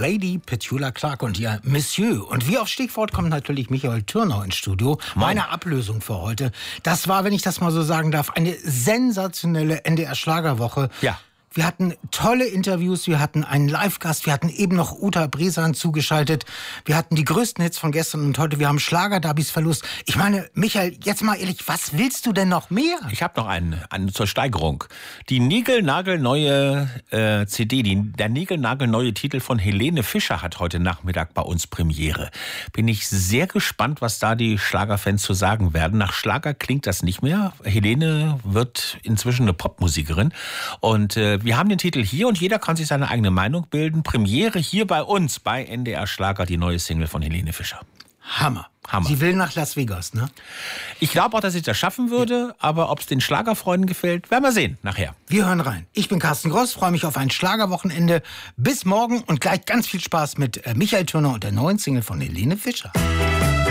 Lady Petula Clark und ihr Monsieur. Und wie auf Stichwort kommt natürlich Michael Türner ins Studio. Meine Ablösung für heute. Das war, wenn ich das mal so sagen darf, eine sensationelle NDR-Schlagerwoche. Ja. Wir hatten tolle Interviews, wir hatten einen Live-Gast, wir hatten eben noch Uta Bresan zugeschaltet. Wir hatten die größten Hits von gestern und heute. Wir haben Schlager-Derbys Verlust. Ich meine, Michael, jetzt mal ehrlich, was willst du denn noch mehr? Ich habe noch einen zur Steigerung. Die niegelnagelneue CD, der niegelnagelneue Titel von Helene Fischer hat heute Nachmittag bei uns Premiere. Bin ich sehr gespannt, was da die Schlagerfans zu sagen werden. Nach Schlager klingt das nicht mehr. Helene wird inzwischen eine Popmusikerin und wir haben den Titel hier und jeder kann sich seine eigene Meinung bilden. Premiere hier bei uns, bei NDR Schlager, die neue Single von Helene Fischer. Hammer. Sie will nach Las Vegas, ne? Ich glaube auch, dass ich das schaffen würde, aber ob es den Schlagerfreunden gefällt, werden wir sehen nachher. Wir hören rein. Ich bin Carsten Gross, freue mich auf ein Schlagerwochenende. Bis morgen und gleich ganz viel Spaß mit Michael Türner und der neuen Single von Helene Fischer.